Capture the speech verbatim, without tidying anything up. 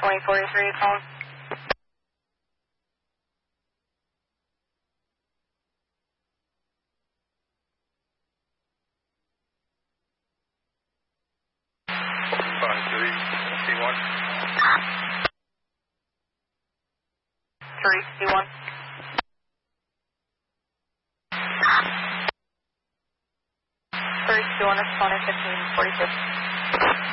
twenty forty-three, calling. Five three C one. Three C one. Three C one is twenty fifteen forty-six.